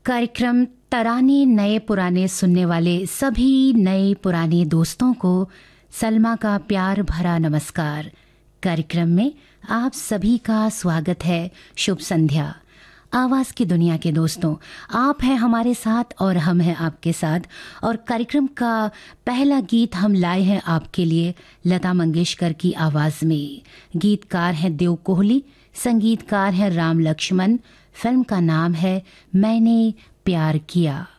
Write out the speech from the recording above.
कार्यक्रम तराने नए पुराने सुनने वाले सभी नए पुराने दोस्तों को सलमा का प्यार भरा नमस्कार। कार्यक्रम में आप सभी का स्वागत है। शुभ संध्या। आवाज की दुनिया के दोस्तों, आप हैं हमारे साथ और हम हैं आपके साथ। और कार्यक्रम का पहला गीत हम लाए हैं आपके लिए लता मंगेशकर की आवाज में। गीतकार हैं देव कोहली, संगीतकार हैं राम लक्ष्मण। फिल्म का नाम है मैंने प्यार किया।